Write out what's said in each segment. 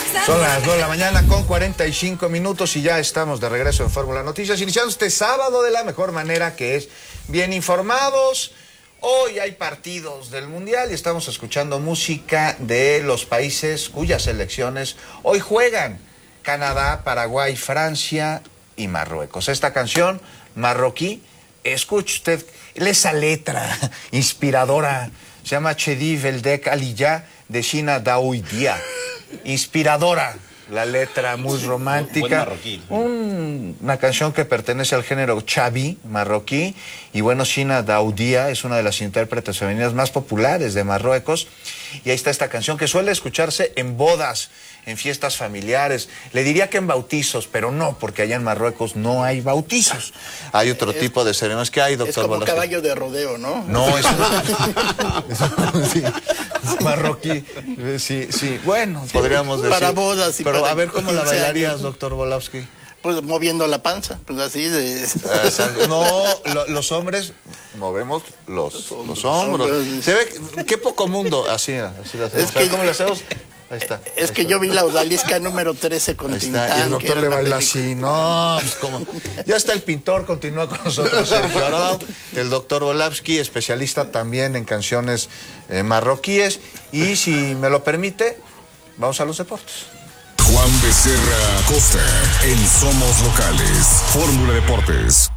Son las 2 de la mañana con 45 minutos y ya estamos de regreso en Fórmula Noticias, iniciando este sábado de la mejor manera, que es bien informados. Hoy hay partidos del Mundial y estamos escuchando música de los países cuyas selecciones hoy juegan: Canadá, Paraguay, Francia y Marruecos. Esta canción marroquí, escuche usted esa letra inspiradora, se llama Chedi Veldek Aliya de Shina Daoudia. Inspiradora la letra, muy romántica. Una canción que pertenece al género chavi marroquí. Y bueno, Shina Daoudia es una de las intérpretes femeninas más populares de Marruecos. Y ahí está esta canción que suele escucharse en bodas, en fiestas familiares. Le diría que en bautizos, pero no, porque allá en Marruecos no hay bautizos. Hay otro tipo de ceremonias. ¿Qué hay, doctor? Es como caballo de rodeo, ¿no? No, es sí, marroquí. Sí, sí. Bueno, podríamos decir. Para bodas y pero para a ver, ¿cómo la bailarías, doctor Volowski? Pues moviendo la panza, pues así de... No, los hombres movemos los hombros. Se ve, qué poco mundo. Así lo hacemos. Es que, ¿cómo lo hacemos? Ahí está. Es que yo vi la odalisca número 13 con Tintán. Y el doctor le baila así. No, pues como. Ya está el pintor, continúa con nosotros, Sergio Arau. El doctor Volowski, especialista también en canciones marroquíes. Y si me lo permite, vamos a los deportes. Juan Becerra Costa en Somos Locales, Fórmula Deportes.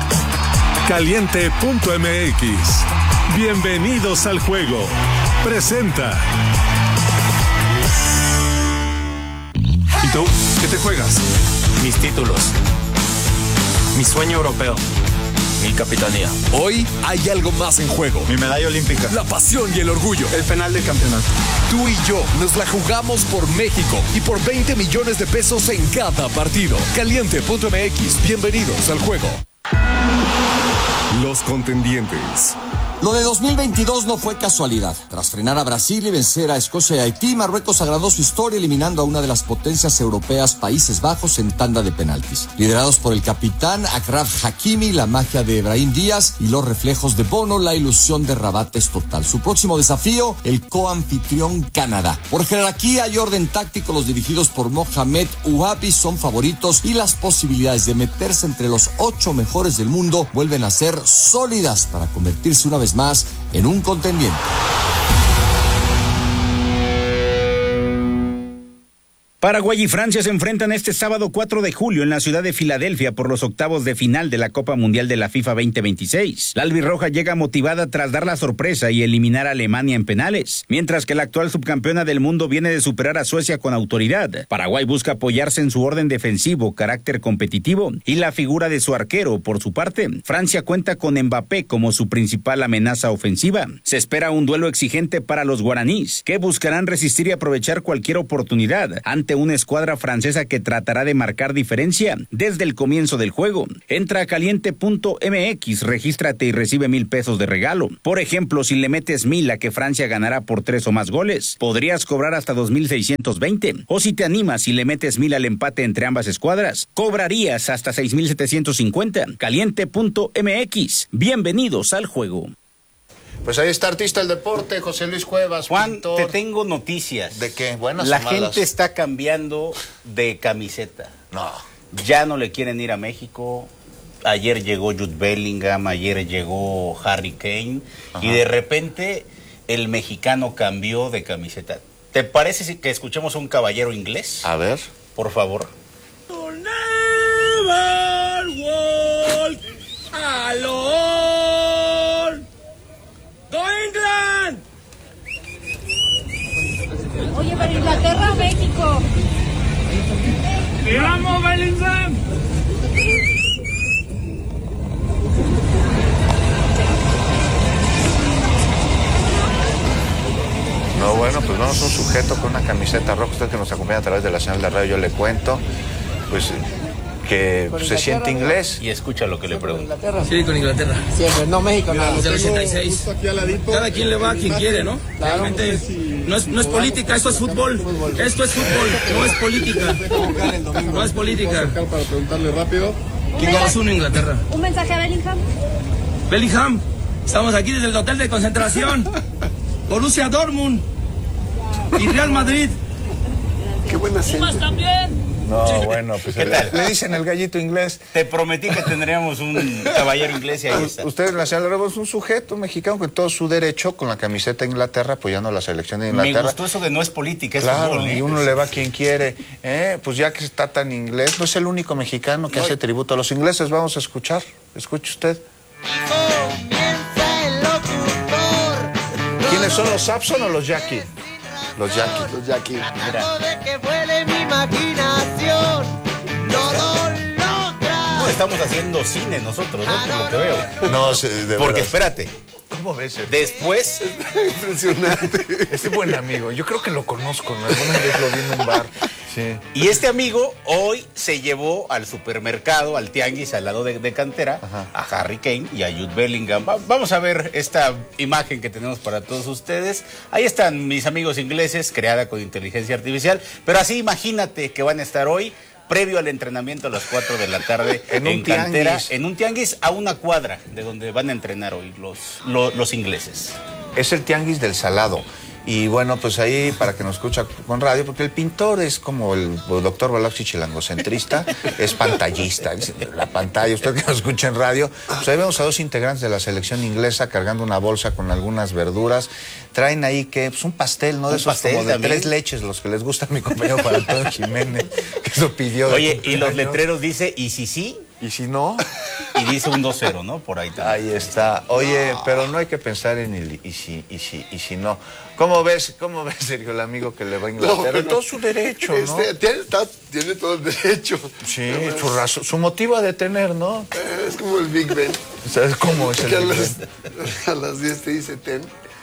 Caliente.mx. Bienvenidos al juego. Presenta. ¿Y tú? ¿Qué te juegas? Mis títulos. Mi sueño europeo. Mi capitanía. Hoy hay algo más en juego. Mi medalla olímpica. La pasión y el orgullo. El penal del campeonato. Tú y yo nos la jugamos por México y por 20 millones de pesos en cada partido. Caliente.mx. Bienvenidos al juego. Los contendientes. Lo de 2022 no fue casualidad. Tras frenar a Brasil y vencer a Escocia y Haití, Marruecos agradó su historia eliminando a una de las potencias europeas, Países Bajos, en tanda de penaltis. Liderados por el capitán Achraf Hakimi, la magia de Brahim Díaz y los reflejos de Bono, la ilusión de Rabat es total. Su próximo desafío, el coanfitrión Canadá. Por jerarquía y orden táctico, los dirigidos por Mohamed Ouabi son favoritos y las posibilidades de meterse entre los 8 mejores del mundo vuelven a ser sólidas para convertirse una vez más en un contendiente. Paraguay y Francia se enfrentan este sábado 4 de julio en la ciudad de Filadelfia por los octavos de final de la Copa Mundial de la FIFA 2026. La albirroja llega motivada tras dar la sorpresa y eliminar a Alemania en penales, mientras que la actual subcampeona del mundo viene de superar a Suecia con autoridad. Paraguay busca apoyarse en su orden defensivo, carácter competitivo y la figura de su arquero. Por su parte, Francia cuenta con Mbappé como su principal amenaza ofensiva. Se espera un duelo exigente para los guaraníes, que buscarán resistir y aprovechar cualquier oportunidad ante una escuadra francesa que tratará de marcar diferencia desde el comienzo del juego. Entra a caliente.mx, regístrate y recibe 1,000 pesos de regalo. Por ejemplo, si le metes 1,000 a que Francia ganará por 3 o más goles, podrías cobrar hasta 2,620. O si te animas y le metes 1,000 al empate entre ambas escuadras, cobrarías hasta 6,750. Caliente.mx. Bienvenidos al juego. Pues ahí está, artista del deporte, José Luis Cuevas. Juan, pintor. te tengo noticias. ¿De qué? ¿Buenas La o malas? gente está cambiando de camiseta. No. Ya no le quieren ir a México. Ayer llegó Jude Bellingham, ayer llegó Harry Kane. Ajá. Y de repente el mexicano cambió de camiseta. ¿Te parece que escuchemos a un caballero inglés? A ver. Por favor. Never walk alone. ¡Go England! Oye, pero Inglaterra o México. ¡Te amo, Bellingham! No, bueno, pues vamos a un sujeto con una camiseta roja. Usted que nos acompaña a través de la señal de radio, yo le cuento, pues, que se siente inglés. Y escucha lo que le pregunto. Sí, con Inglaterra. Siempre, no México, nada. Desde el 86. Cada quien le va a quien quiere, ¿no? Realmente no es política, esto es fútbol. Esto es fútbol, no es política. No es política. Para preguntarle rápido. ¿Quién 2-1 Inglaterra? Un mensaje a Bellingham. Bellingham, estamos aquí desde el hotel de concentración. Borussia Dortmund y Real Madrid. Qué buena Pumas también. No, bueno, pues le dicen el gallito inglés. Te prometí que tendríamos un caballero inglés y ahí está. Usted, la señora Rebo, es un sujeto mexicano con todo su derecho, con la camiseta de Inglaterra, apoyando a la selección de Inglaterra. Me gustó eso de no es política, es claro, fútbol, y uno le va a quien quiere. Pues ya que está tan inglés, no es el único mexicano que hace tributo a los ingleses. Vamos a escuchar. Escuche usted. ¿Quiénes son los Sapson o los Jackie? Los Jackie. Los Jackie. Mira. De que vuele mi imaginación, todo logra. No estamos haciendo cine nosotros, ¿no? Por lo que veo. No, de porque verdad. espérate. ¿Cómo ves? Después. Impresionante. Este buen amigo, yo creo que lo conozco, ¿no? Alguna vez lo vi en un bar. Sí. Y este amigo hoy se llevó al supermercado, al tianguis, al lado de Cantera, a Harry Kane y a Jude Bellingham. Vamos a ver esta imagen que tenemos para todos ustedes. Ahí están mis amigos ingleses, creada con inteligencia artificial. Pero así imagínate que van a estar hoy, previo al entrenamiento a las 4 de la tarde en Cantera, en un tianguis a una cuadra de donde van a entrenar hoy los ingleses. Es el tianguis del Salado. Y bueno, pues ahí para que nos escucha con radio, porque el pintor es como el doctor Balauxi chilangocentrista, es pantallista, la pantalla, usted que nos escucha en radio, pues ahí vemos a dos integrantes de la selección inglesa cargando una bolsa con algunas verduras, traen ahí que pues un pastel, ¿no? De esos como de también. 3 leches, los que les gusta a mi compañero Juan Antonio Jiménez, que eso pidió. Oye, y los letreros dice, ¿y si sí? ¿Y si no? Y dice un 2-0, ¿no? Por ahí también. Ahí está. Oye, pero no hay que pensar en el y si no. ¿Cómo ves, Sergio, el amigo que le va a Inglaterra? No, todo su derecho, ¿no? Tiene todo el derecho. Sí, su razón, su motivo ha de tener, ¿no? Es como el Big Ben. ¿Sabes cómo es el Big Ben? A las 10 te dice ten.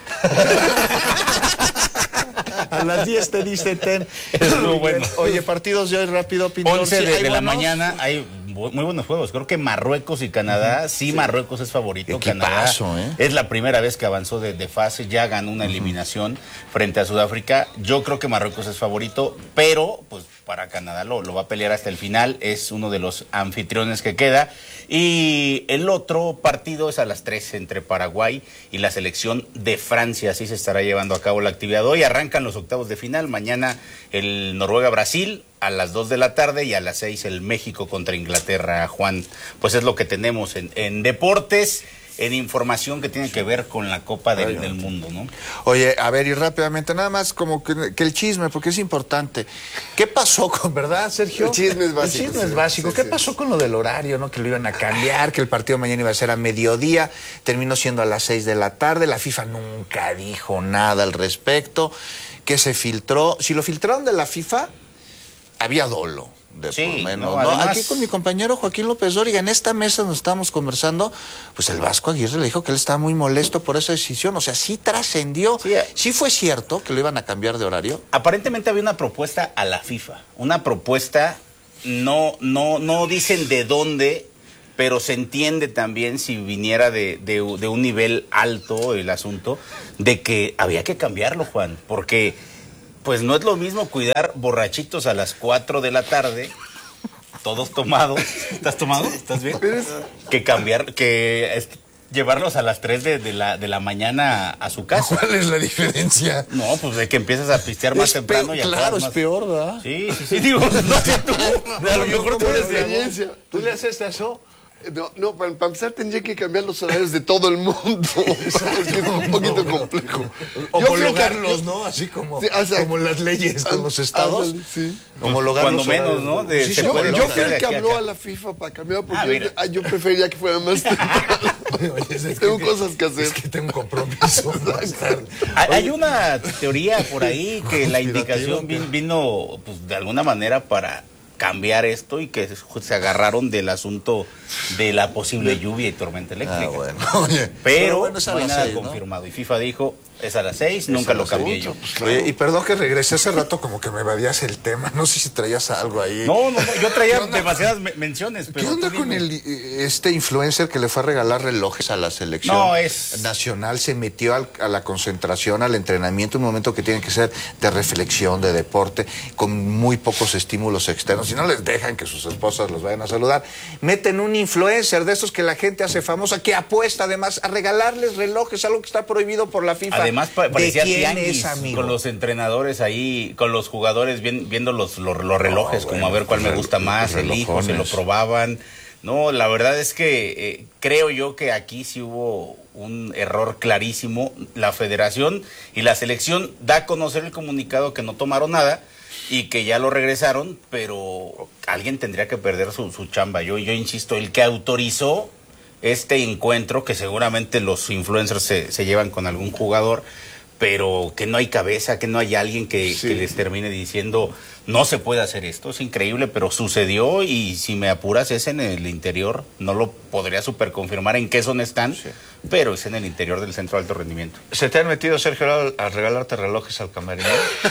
A las 10 te dice ten. Es muy bueno. Oye, partidos de hoy rápido, Pintor. 11 de la mañana hay muy buenos juegos. Creo que Marruecos y Canadá, sí, Marruecos es favorito. Equipazo, Canadá es la primera vez que avanzó de fase, ya ganó una eliminación frente a Sudáfrica. Yo creo que Marruecos es favorito, pero pues para Canadá lo va a pelear hasta el final. Es uno de los anfitriones que queda. Y el otro partido es a las 3 entre Paraguay y la selección de Francia. Así se estará llevando a cabo la actividad hoy. Arrancan los octavos de final. Mañana el Noruega-Brasil a las 2 de la tarde y a las 6 el México contra Inglaterra, Juan. Pues es lo que tenemos en deportes, en información que tiene que ver con la Copa del Mundo, ¿no? Oye, a ver, y rápidamente, nada más como que el chisme, porque es importante. ¿Qué pasó con, verdad, Sergio? El chisme es básico. El chisme es básico. ¿Qué pasó con lo del horario, no? Que lo iban a cambiar, que el partido mañana iba a ser a mediodía, terminó siendo a las 6 de la tarde, la FIFA nunca dijo nada al respecto, que se filtró. Si lo filtraron de la FIFA, había dolo. Por menos, ¿no? Además, aquí con mi compañero Joaquín López Dóriga, en esta mesa nos estábamos conversando, pues el Vasco Aguirre le dijo que él estaba muy molesto por esa decisión, o sea, sí trascendió, sí fue cierto que lo iban a cambiar de horario. Aparentemente había una propuesta a la FIFA, una propuesta, no dicen de dónde, pero se entiende también, si viniera de un nivel alto el asunto, de que había que cambiarlo, Juan, porque pues no es lo mismo cuidar borrachitos a las 4 de la tarde, todos tomados. ¿Estás tomado? ¿Estás bien? Que llevarlos a las 3 de la mañana a su casa. ¿Cuál es la diferencia? No, pues de que empiezas a pistear más temprano y claro, más... es peor, ¿verdad? Sí, digo, no sé tú. A lo mejor tú experiencia. ¿Tú le haces eso? No, para empezar tendría que cambiar los horarios de todo el mundo. Es un poquito complejo. Homologarlos, ¿no? Así como, como las leyes con los estados. Sí. Cuando menos, ¿no? Yo fui el que habló a la FIFA para cambiar, porque yo preferiría que fuera más temprano. Tengo cosas que hacer. Es que tengo un compromiso. Hay una teoría por ahí que la indicación vino pues, de alguna manera para cambiar esto y que se agarraron del asunto de la posible lluvia y tormenta eléctrica. Bueno. Oye, pero bueno, no hay nada confirmado. Y FIFA dijo, es a las 6, nunca lo cambié yo. Oye, y perdón que regresé hace rato como que me evadías el tema. No sé si traías algo ahí. No, yo traía demasiadas menciones. Pero ¿qué onda con este influencer que le fue a regalar relojes a la selección nacional? Se metió a la concentración, al entrenamiento, un momento que tiene que ser de reflexión, de deporte, con muy pocos estímulos externos. si no les dejan que sus esposas los vayan a saludar, meten un influencer de estos que la gente hace famosa, que apuesta además a regalarles relojes, algo que está prohibido por la FIFA. Además parecía tianguis amigo? Con los entrenadores ahí, con los jugadores viendo los relojes, como a ver cuál me gusta más, elijo, se lo probaban. No, la verdad es que creo yo que aquí sí hubo un error clarísimo. La federación y la selección da a conocer el comunicado que no tomaron nada y que ya lo regresaron, pero alguien tendría que perder su chamba. Yo insisto, el que autorizó este encuentro, que seguramente los influencers se llevan con algún jugador, pero que no hay cabeza, que no hay alguien que les termine diciendo no se puede hacer esto. Es increíble, pero sucedió, y si me apuras es en el interior. No lo podría superconfirmar en qué zona están, pero es en el interior del centro de alto rendimiento. ¿Se te han metido, Sergio, a regalarte relojes al camerino?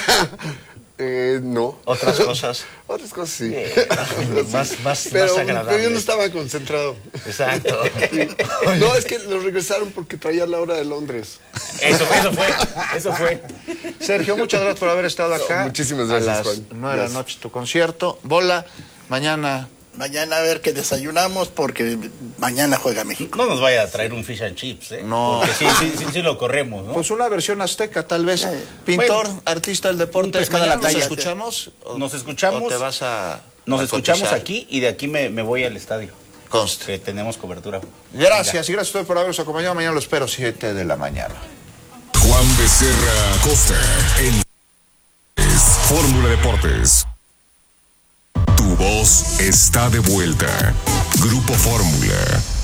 No. ¿Otras cosas? Otras cosas sí. Más pero agradable. yo no estaba concentrado. Exacto. No, es que lo regresaron porque traía la hora de Londres. Eso fue. Sergio, muchas gracias por haber estado acá. Muchísimas gracias, a las Juan. 9 de la noche tu concierto. Bola, mañana a ver qué desayunamos, porque mañana juega México. No nos vaya a traer un fish and chips, ¿eh? No. Porque sí lo corremos, ¿no? Pues una versión azteca, tal vez. Pintor, artista del deporte. ¿Mañana ¿Nos escuchamos? Nos escuchamos. ¿O te vas a Nos escuchamos cotizar? aquí, y de aquí me voy al estadio. Conste. Que tenemos cobertura. Gracias, y gracias a ustedes por habernos acompañado. Mañana lo espero, 7 de la mañana. Juan Becerra Costa en Fórmula Deportes. Tu voz está de vuelta. Grupo Fórmula.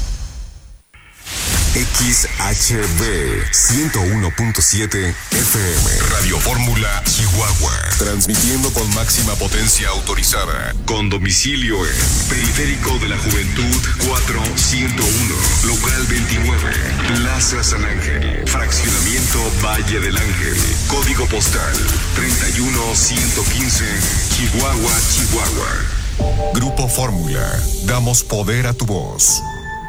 XHB 101.7 FM. Radio Fórmula Chihuahua. Transmitiendo con máxima potencia autorizada. Con domicilio en Periférico de la Juventud 4101. Local 29. Plaza San Ángel. Fraccionamiento Valle del Ángel. Código postal 31115. Chihuahua, Chihuahua. Grupo Fórmula. Damos poder a tu voz.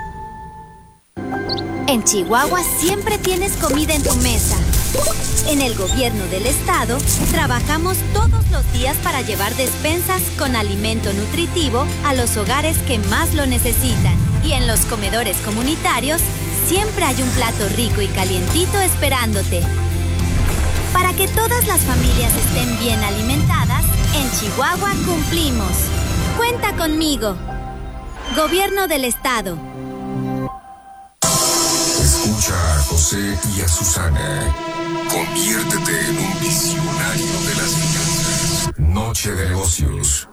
En Chihuahua siempre tienes comida en tu mesa. En el gobierno del estado trabajamos todos los días para llevar despensas con alimento nutritivo a los hogares que más lo necesitan. Y en los comedores comunitarios siempre hay un plato rico y calientito esperándote. Para que todas las familias estén bien alimentadas, en Chihuahua cumplimos. Cuenta conmigo. Gobierno del estado. Escucha a José y a Susana. Conviértete en un visionario de las finanzas. Noche de negocios.